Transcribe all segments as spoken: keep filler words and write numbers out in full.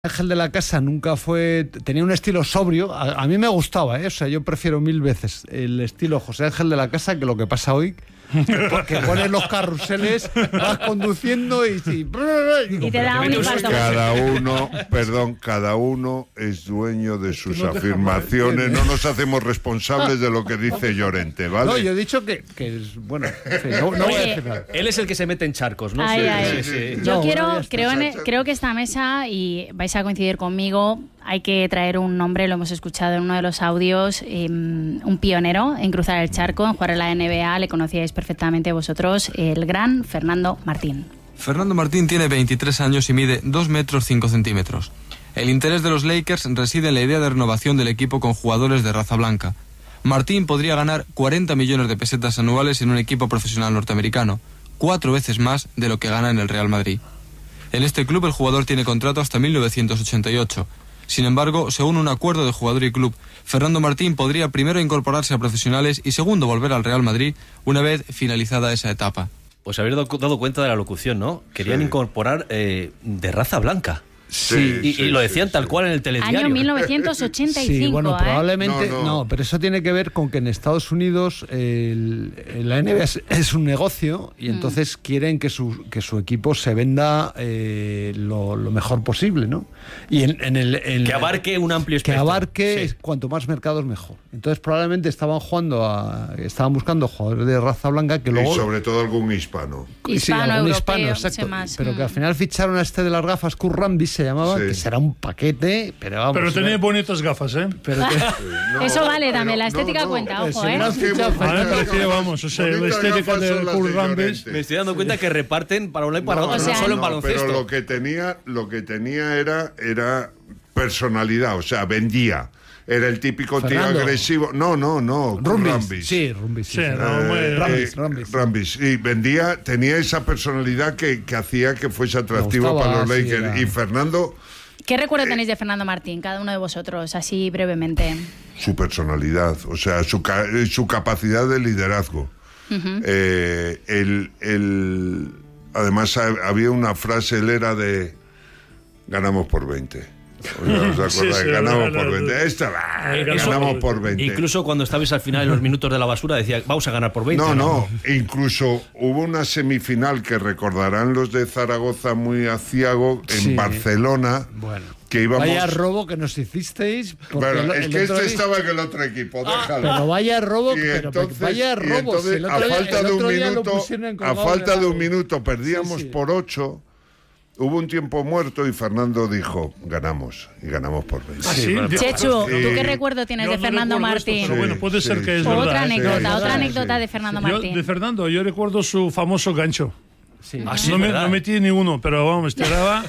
Ángel de la Casa nunca fue, tenía un estilo sobrio, a, a mí me gustaba, ¿eh? O sea, yo prefiero mil veces el estilo José Ángel de la Casa que lo que pasa hoy, porque pones los carruseles, vas conduciendo y, y, y, y te da un infarto. Cada uno, perdón, cada uno es dueño de sus no afirmaciones, no nos hacemos responsables de lo que dice Llorente, ¿vale? No, yo he dicho que, que es, bueno, en fin, no, no voy a decir nada. Él es el que se mete en charcos, ¿no? Ay, sí, ay. sí, sí. Yo no, quiero, bueno, creo, en, creo que esta mesa, y vais a coincidir conmigo, hay que traer un nombre, lo hemos escuchado en uno de los audios, eh, un pionero en cruzar el charco, en jugar en la N B A, le conocíais perfectamente vosotros, el gran Fernando Martín. Fernando Martín tiene veintitrés años y mide dos metros cinco centímetros. El interés de los Lakers reside en la idea de renovación del equipo con jugadores de raza blanca. Martín podría ganar cuarenta millones de pesetas anuales en un equipo profesional norteamericano, cuatro veces más de lo que gana en el Real Madrid. En este club el jugador tiene contrato hasta mil novecientos ochenta y ocho. Sin embargo, según un acuerdo de jugador y club, Fernando Martín podría primero incorporarse a profesionales y segundo volver al Real Madrid una vez finalizada esa etapa. Pues habéis dado cuenta de la locución, ¿no? Querían sí. incorporar eh, de raza blanca. Sí, y, sí, y lo sí, decían sí, tal sí. cual en el telediario. Año mil novecientos ochenta y cinco, sí, bueno, ¿eh? probablemente, no, no, no. pero eso tiene que ver con que en Estados Unidos el, la N B A es, es un negocio y mm. entonces quieren que su, que su equipo se venda eh, lo, lo mejor posible, ¿no? Y en, en el, en que abarque un amplio espectro. Que abarque sí. cuanto más mercados mejor. Entonces probablemente estaban jugando a, estaban buscando jugadores de raza blanca que luego... Y sobre todo algún hispano. Hispano, sí, algún europeo, hispano, exacto. Más. Pero que al final ficharon a este de las gafas, Kurt Rambis se llamaba, sí. que será un paquete, pero vamos. Pero tenía bonitas gafas, ¿eh? Pero que... sí, no, eso vale también, la estética no, no, cuenta, ojo, ¿eh? A mí me parecía, vamos, o sea, la estética de Kurt Rambis. Me estoy dando cuenta que reparten para uno y para no, otro, o sea, no solo no, en baloncesto. Pero lo que tenía, lo que tenía era, era personalidad, o sea, vendía. Era el típico Fernando. tío agresivo. No, no, no. Rumbis. Rambis. Sí, Rumbis. Sí, sí, sí. no, muy... Eh, Rambis, eh, Rambis. Rambis. Y vendía, tenía esa personalidad que, que hacía que fuese atractivo gustaba, para los sí, Lakers. era... Y Fernando... ¿Qué recuerdo tenéis de Fernando Martín, cada uno de vosotros, así brevemente? Su personalidad, o sea, su, su capacidad de liderazgo. Uh-huh. eh, el, el, además, había una frase, él era de... Ganamos por veinte. ¿Os acordáis? Sí, sí, ganamos la, por la, veinte. Esta, bah, eso, ganamos por veinte. Incluso cuando estabais al final en los minutos de la basura decía, vamos a ganar por veinte. No, no, no. Incluso hubo una semifinal que recordarán los de Zaragoza muy aciago en sí. Barcelona. Bueno. Que íbamos... Vaya robo que nos hicisteis. Bueno, el, es el que este día... estaba en el otro equipo, ah, déjalo. Pero vaya robo, y pero entonces, vaya robo. Entonces, si a día, falta de un minuto, a falta de un de minuto perdíamos sí, sí. por ocho. Hubo un tiempo muerto y Fernando dijo, ganamos, y ganamos por veinte. ¿Ah, sí? Chechu, sí. ¿tú qué recuerdo tienes Yo de no Fernando Martín? Esto, pero bueno, puede sí, ser que es sí. verdad. Otra anécdota, sí, otra sí, anécdota sí. de Fernando Yo, Martín. de Fernando, yo recuerdo su famoso gancho. Sí. Ah, sí, no, me, ¿verdad? no metí ni uno, pero vamos, tiraba...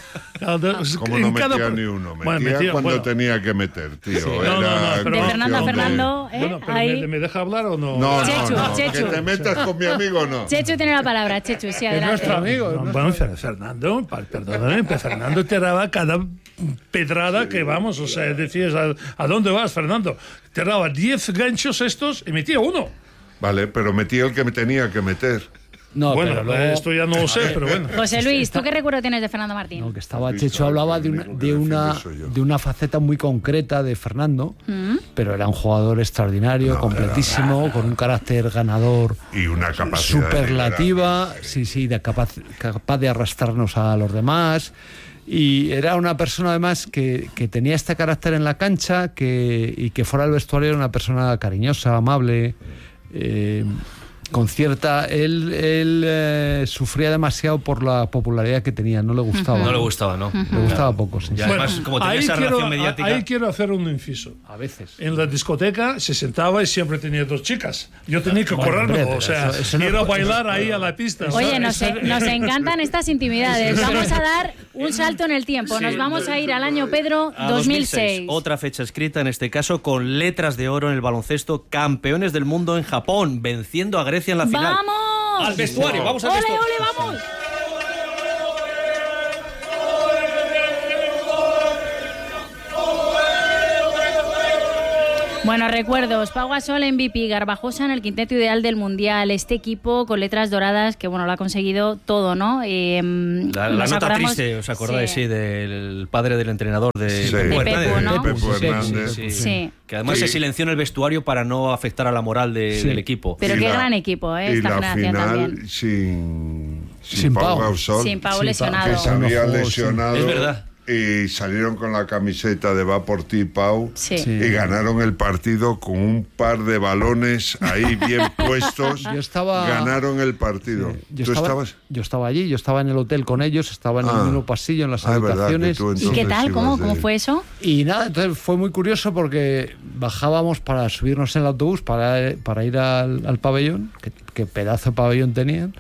Como no metía cada... ni uno, metía, bueno, metía cuando bueno. tenía que meter, tío. Sí. Era No, no, no, pero de no, Fernando a no, Fernando, ¿eh? Bueno, pero Ahí... ¿me, ¿me deja hablar o no? No, Chechu, no, no, Chechu. que te metas con mi amigo, no. Chechu tiene la palabra, Chechu, sí, adelante. Es nuestro amigo. No, ¿no? bueno, Fernando, perdóname, pero Fernando tiraba cada pedrada que vamos, o sea, decías, ¿a, ¿a dónde vas, Fernando? Tiraba diez ganchos estos y metía uno. Vale, pero metía el que me tenía que meter. No, bueno, pero luego... esto ya no lo sé, pero bueno. José Luis, ¿tú qué recuerdo tienes de Fernando Martín? No, que estaba Checho hablaba de una, de una de una faceta muy concreta de Fernando, ¿Mm? pero era un jugador extraordinario, no, completísimo, era, era, con un carácter ganador y una capacidad superlativa, sí, sí, de capaz, capaz de arrastrarnos a los demás. Y era una persona además que, que tenía este carácter en la cancha que, y que fuera del vestuario era una persona cariñosa, amable, eh, con cierta... Él, él eh, sufría demasiado por la popularidad que tenía, no le gustaba. No le gustaba, ¿no? Le gustaba poco, sí. Y además, bueno, como tenía ahí esa quiero, relación mediática... Ahí quiero hacer un inciso. A veces. En la discoteca se sentaba y siempre tenía dos chicas. Yo tenía que bueno, correrme, hombre, o sea, eso, eso no ir a es, bailar eso, ahí a la pista. Oye, nos, ¿sabes? nos encantan estas intimidades. Vamos a dar un salto en el tiempo. Nos vamos a ir al año, Pedro, a dos mil seis. Otra fecha escrita, en este caso, con letras de oro en el baloncesto, campeones del mundo en Japón, venciendo a Grecia en la final. ¡Vamos! Al vestuario, vamos al ¡Ole, vestuario. ole, vamos! Bueno, recuerdos. Pau Gasol M V P, Garbajosa en el quinteto ideal del Mundial. Este equipo con letras doradas que, bueno, lo ha conseguido todo, ¿no? Eh, la la nota acordamos, triste, ¿os acordáis? Sí. sí, del padre del entrenador de, sí. de, de Pepo, ¿no? Pepo Hernández. Sí, sí, sí. sí. Que además sí. se silenció en el vestuario para no afectar a la moral de, sí. del equipo. Pero y qué la, gran equipo, ¿eh? Esta y la generación final también. Sin, sin, sin Pau Pau Gasol. Sin Pau sin lesionado. Que se había no, lesionado. Es verdad. Y salieron con la camiseta de Va por ti, Pau, sí. Sí. y ganaron el partido con un par de balones ahí bien puestos. Yo estaba, ganaron el partido. Sí. Yo ¿Tú estaba, estabas? Yo estaba allí, yo estaba en el hotel con ellos, estaba en Ah. el mismo pasillo, en las Ah, habitaciones. verdad, ¿Y qué tal? ¿Cómo, ¿Cómo fue eso? Y nada, entonces fue muy curioso porque bajábamos para subirnos en el autobús para, para ir al, al pabellón, que, que pedazo de pabellón tenían.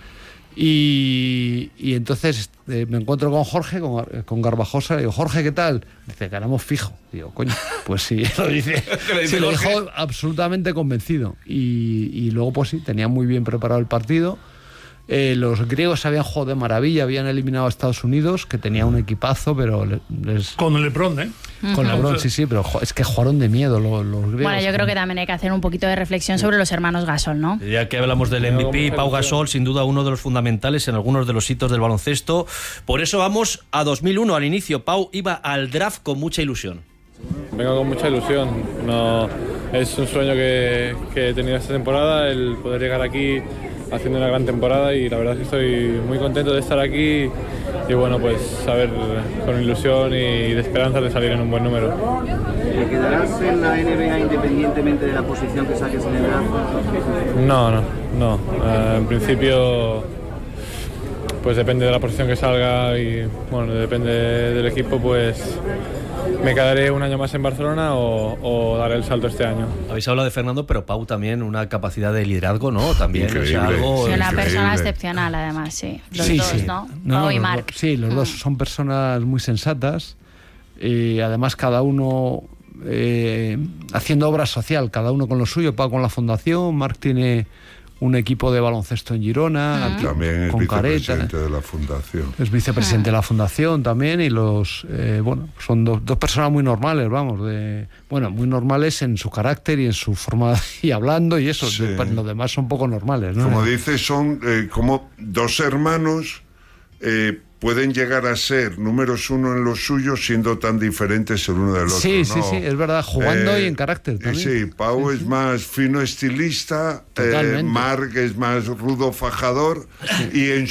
Y, y entonces eh, me encuentro con Jorge, con, con Garbajosa, y digo, Jorge, ¿qué tal? Dice, ganamos fijo. Digo, coño, pues sí, lo dice. Se lo dejó absolutamente convencido. Y, y luego, pues sí, tenía muy bien preparado el partido. Eh, los griegos habían jugado de maravilla, habían eliminado a Estados Unidos, que tenía un equipazo, pero les... Con LeBron, ¿eh? Con Uh-huh. LeBron, sí, sí, pero es que jugaron de miedo los, los griegos. Bueno, yo creo que también hay que hacer un poquito de reflexión sobre los hermanos Gasol, ¿no? Ya que hablamos del M V P, Pau Gasol, sin duda uno de los fundamentales en algunos de los hitos del baloncesto. Por eso vamos a dos mil uno, al inicio. Pau iba al draft con mucha ilusión. Vengo con mucha ilusión. No, es un sueño que, que he tenido esta temporada, el poder llegar aquí haciendo una gran temporada, y la verdad es que estoy muy contento de estar aquí y bueno, pues saber con ilusión y de esperanza de salir en un buen número. ¿Te quedarás en la N B A independientemente de la posición que saques en el draft? No, no, no. Uh, en principio, pues depende de la posición que salga y bueno, depende del equipo, pues me quedaré un año más en Barcelona o, o daré el salto este año. Habéis hablado de Fernando, pero Pau también una capacidad de liderazgo, ¿no? También, Increíble. o sea, algo... Sí, una Increíble. persona excepcional, además, sí. Los sí, dos, sí. ¿no? No, Pau no, y los Marc. dos- sí, los Mm. dos son personas muy sensatas y además cada uno eh, haciendo obra social, cada uno con lo suyo. Pau con la fundación, Marc tiene un equipo de baloncesto en Girona, Mm. También es con Careta. vicepresidente de la fundación. Es vicepresidente de la fundación también y los eh, bueno son dos, dos personas muy normales, vamos, de bueno muy normales en su carácter y en su forma y hablando y eso. Sí. Pues los demás son poco normales, ¿no? Como dices, son eh, como dos hermanos eh, pueden llegar a ser números uno en lo suyo siendo tan diferentes el uno del otro. Sí, sí, ¿no? sí, es verdad, jugando Eh, y en carácter también. Sí, Pau es más fino estilista, eh, Totalmente. Marc es más rudo fajador y en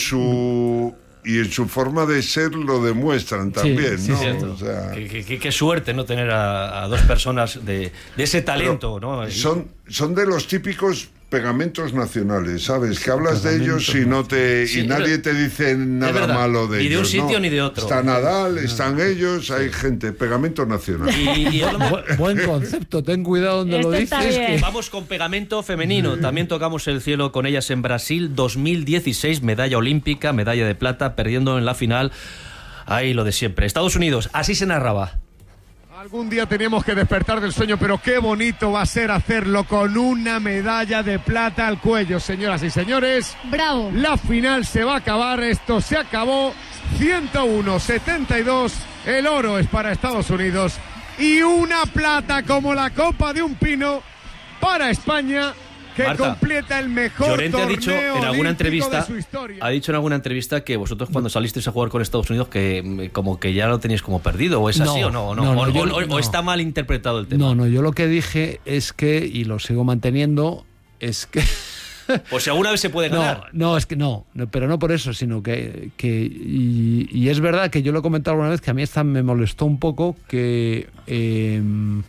su y en su forma de ser lo demuestran también, sí, ¿no? Cierto. O sea, Qué, qué- qué- qué suerte, ¿no? Tener a, a dos personas de, de ese talento, ¿no? Y- son, son de los típicos pegamentos nacionales, ¿sabes? Que hablas de ellos y no te Sí, y nadie es te dice nada verdad. malo de Ni de un ellos. sitio ¿no? ni de otro. Está Nadal, están ellos, hay gente, pegamento nacional. y- y hablamos- Bu- buen concepto, ten cuidado donde lo Este está dices. bien. que- Vamos con pegamento femenino. También tocamos el cielo con ellas en Brasil dos mil dieciséis, medalla olímpica, medalla de plata, perdiendo en la final. Ahí lo de siempre. Estados Unidos, así se narraba. Algún día teníamos que despertar del sueño, pero qué bonito va a ser hacerlo con una medalla de plata al cuello, señoras y señores. Bravo. La final se va a acabar, esto se acabó. ciento uno a setenta y dos, el oro es para Estados Unidos y una plata como la copa de un pino para España, que Marta, completa el mejor Llorente ha torneo dicho en alguna olímpico entrevista, de su historia. ha dicho en alguna entrevista que vosotros cuando salisteis a jugar con Estados Unidos que mm, como que ya lo teníais como perdido, o es así No, o no, no, no, no, o, yo- o- o no. está mal interpretado el tema. No, no, yo lo que dije es que, y lo sigo manteniendo, es que... Pues si alguna vez se puede No, ganar. no, es que no, no, pero no por eso, sino que, que y, y es verdad que yo lo he comentado alguna vez que a mí esta me molestó un poco que eh,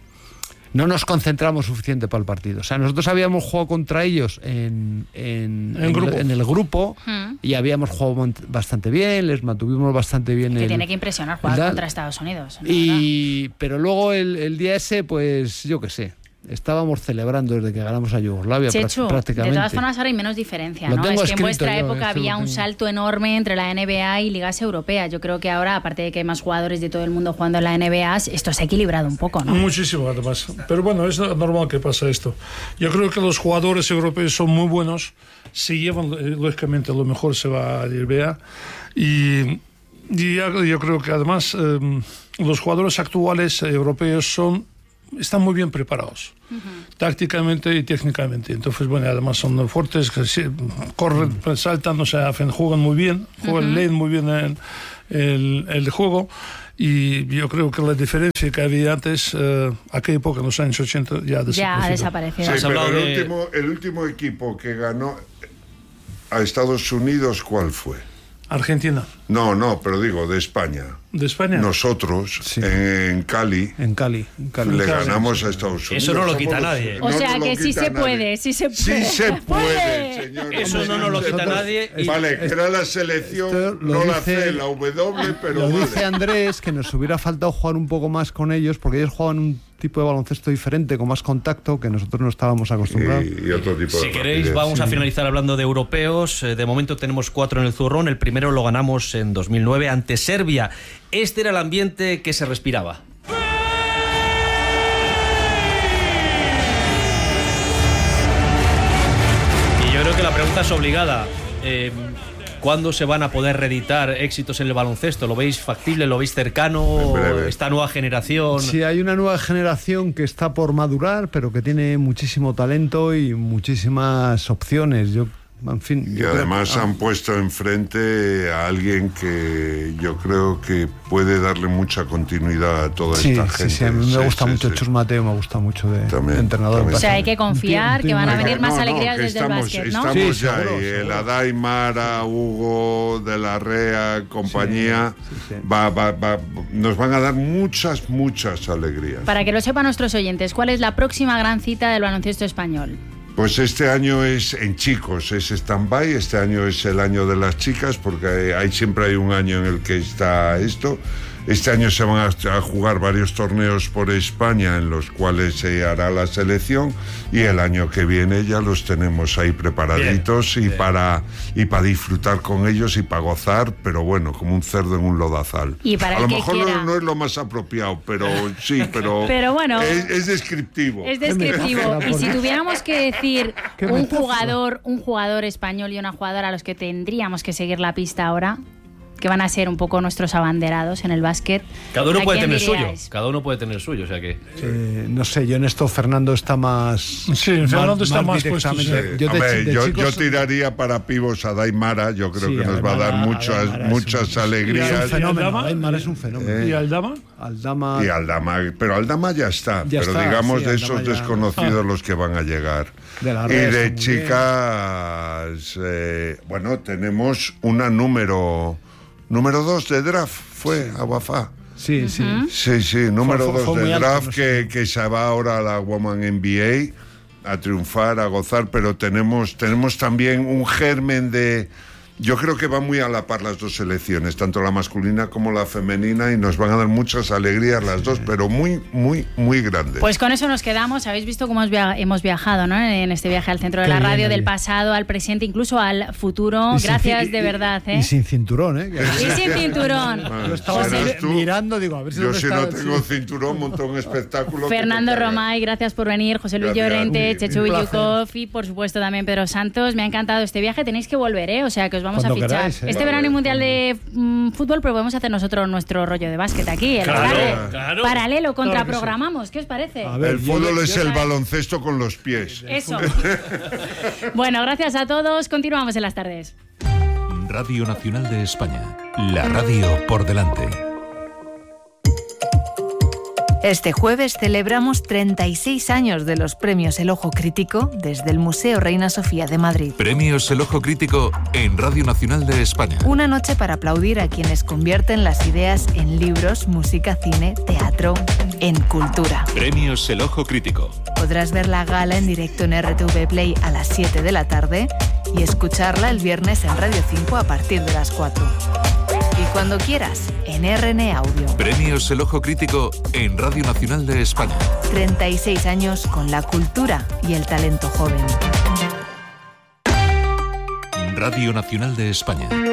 no nos concentramos suficiente para el partido. O sea, nosotros habíamos jugado contra ellos en, en, En grupo. en el grupo Mm. y habíamos jugado mont- bastante bien, les mantuvimos bastante bien. Que el- tiene que impresionar jugar ¿verdad? contra Estados Unidos. la verdad. y pero luego el, el día ese, pues yo qué sé, estábamos celebrando desde que ganamos a Yugoslavia prá- Chechu, de prácticamente. todas formas ahora hay menos diferencia, Lo ¿no? tengo Es que en escrito vuestra yo, época esto lo había un tengo. salto enorme entre la N B A y ligas europeas. Yo creo que ahora, aparte de que hay más jugadores de todo el mundo jugando en la N B A, esto se ha equilibrado un poco, ¿no? Muchísimo, además. Pero bueno, es normal que pase esto. Yo creo que los jugadores europeos son muy buenos. Si llevan, eh, lógicamente, lo mejor se va a N B A. Y, y ya- yo creo que además eh, los jugadores actuales europeos son están muy bien preparados, uh-huh. tácticamente y técnicamente. Entonces, bueno, además son fuertes, que sí, corren, uh-huh. saltan, o sea, juegan muy bien, juegan, uh-huh. leen muy bien el, el, el juego. Y yo creo que la diferencia que había antes, eh, aquella época, en los años ochenta, ya ha desaparecido. Ya ha desaparecido. Sí, pero el, de... último, el último equipo que ganó a Estados Unidos, ¿cuál fue? Argentina. No, no, pero digo, de España. ¿De España? Nosotros, sí. en Cali. En Cali. En Cali. Le en Cali, ganamos sí. a Estados Unidos. Eso no lo quita nadie. O no sea que sí se nadie. puede, sí se puede. Sí se puede, señor. Eso no nos lo quita nadie. Y... Vale, que era la selección, no la C, la W, pero Lo vale. dice Andrés, que nos hubiera faltado jugar un poco más con ellos, porque ellos jugaban un tipo de baloncesto diferente, con más contacto, que nosotros no estábamos acostumbrados. Y, y otro tipo si de queréis, rapidez. vamos sí. a finalizar hablando de europeos. De momento tenemos cuatro en el zurrón. El primero lo ganamos en dos mil nueve ante Serbia. Este era el ambiente que se respiraba. Y yo creo que la pregunta es obligada. Eh, ¿Cuándo se van a poder reeditar éxitos en el baloncesto? ¿Lo veis factible? ¿Lo veis cercano? ¿Esta nueva generación? Sí, hay una nueva generación que está por madurar, pero que tiene muchísimo talento y muchísimas opciones. Yo, en fin, y además creo que... han puesto enfrente a alguien que yo creo que puede darle mucha continuidad a toda sí, esta sí, gente. Sí, a mí me sí, gusta sí, mucho sí. Chus Mateo, me gusta mucho de, también, de entrenador. también. O sea, hay que confiar que van a venir más no, no, alegrías desde estamos, el básquet, ¿no? Estamos sí, ya seguro, ahí. El seguro. Adai, Mara, Hugo, De la Rea, compañía, sí, sí, sí. Va, va, va, nos van a dar muchas, muchas alegrías. Para que lo sepan nuestros oyentes, ¿cuál es la próxima gran cita del baloncesto español? Pues este año es en chicos, es stand-by, este año es el año de las chicas, porque hay, hay siempre hay un año en el que está esto. Este año se van a, a jugar varios torneos por España en los cuales se hará la selección, y el año que viene ya los tenemos ahí preparaditos bien, y, bien. Para, y para disfrutar con ellos y para gozar, pero bueno, como un cerdo en un lodazal. Y para a lo el que mejor quiera... no, no es lo más apropiado, pero sí, pero, pero bueno, es, es descriptivo. Es descriptivo. Y si tuviéramos que decir un jugador, un jugador español y una jugadora a los que tendríamos que seguir la pista ahora, que van a ser un poco nuestros abanderados en el básquet. Cada uno puede tener diríais? suyo. Cada uno puede tener suyo, o sea que... Eh, no sé, yo en esto Fernando está más... Sí, Fernando más, está más, más puesto. Sí. Yo, de, Hombre, de yo, chicos... yo tiraría para pivos a Daimara, yo creo sí, que nos Daimara, va a dar muchas, Daimara muchas un, alegrías. Es un fenómeno, Daimara es un fenómeno. Eh, ¿Y Aldama? Aldama... Y Aldama, pero Aldama ya está. Ya pero está, digamos sí, de Aldama esos ya... desconocidos ah. los que van a llegar. De la y de chicas, eh, bueno, tenemos una número... Número dos de draft fue sí. Aguafá. Sí, sí. Uh-huh. Sí, sí, número fue, fue, dos fue de alto, draft no sé. que, que se va ahora a la Woman N B A a triunfar, a gozar, pero tenemos, tenemos también un germen de... Yo creo que van muy a la par las dos selecciones, tanto la masculina como la femenina, y nos van a dar muchas alegrías las dos, pero muy, muy, muy grandes. Pues con eso nos quedamos. Habéis visto cómo hemos viajado, ¿no? En este viaje al centro de Qué la radio, bien, del pasado al presente, incluso al futuro. Y Gracias sin, de verdad, ¿eh? Y sin cinturón, ¿eh? Y sin cinturón. Bueno, yo estaba tú, mirando, digo, a ver si Yo no si está, no tengo sí. cinturón, monto un espectáculo. Fernando Romay, gracias por venir. José Luis gracias. Llorente, Chechu Villukov y, por supuesto, también Pedro Santos. Me ha encantado este viaje. Tenéis que volver, ¿eh? O sea, que os vamos Cuando a fichar. Queráis, ¿eh? Este verano y mundial de mm, fútbol, pero podemos hacer nosotros nuestro rollo de básquet aquí, en claro, la tarde. Claro. Paralelo, Claro contraprogramamos. ¿Qué os parece? A ver, el fútbol yo, es yo, el yo, baloncesto con los pies. Eso. Bueno, gracias a todos. Continuamos en las tardes. Radio Nacional de España. La radio por delante. Este jueves celebramos treinta y seis años de los premios El Ojo Crítico desde el Museo Reina Sofía de Madrid. Premios El Ojo Crítico en Radio Nacional de España. Una noche para aplaudir a quienes convierten las ideas en libros, música, cine, teatro, en cultura. Premios El Ojo Crítico. Podrás ver la gala en directo en R T V Play a las siete de la tarde y escucharla el viernes en Radio cinco a partir de las cuatro. Y cuando quieras, en R N Audio. Premios El Ojo Crítico en Radio Nacional de España. treinta y seis años con la cultura y el talento joven. Radio Nacional de España.